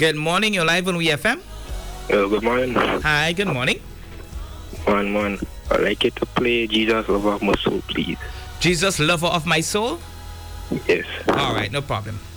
Good morning. You're live on WeFM. Good morning. Hi. Good morning. Man. I'd like you to play Jesus Lover of My Soul, please. Jesus, lover of my soul. Yes. All right. No problem.